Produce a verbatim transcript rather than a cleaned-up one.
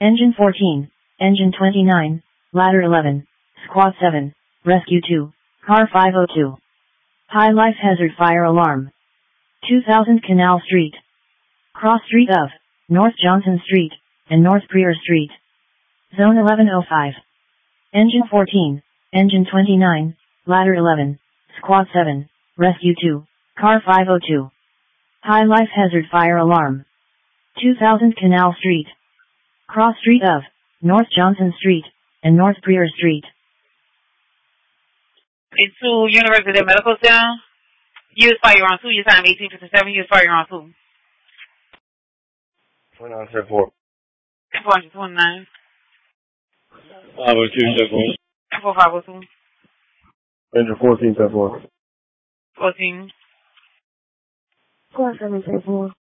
Engine fourteen, Engine twenty-nine, Ladder eleven, Squad seven, Rescue two, Car five oh two. High Life Hazard Fire Alarm. two thousand Canal Street. Cross Street of, North Johnson Street, and North Prior Street. Zone eleven oh five. Engine fourteen, Engine twenty-nine, Ladder eleven, Squad seven, Rescue two, Car five oh two. High Life Hazard Fire Alarm. two thousand Canal Street. Cross Street of, North Johnson Street, and North Prior Street. Into University Medical Center. Use fire on two. Your time eighteen fifty-seven. Use fire on two. twenty-nine, ten four. four twenty-nine. five oh two, ten four. four five oh two. Engine fourteen, ten four. fourteen. four seven, ten four.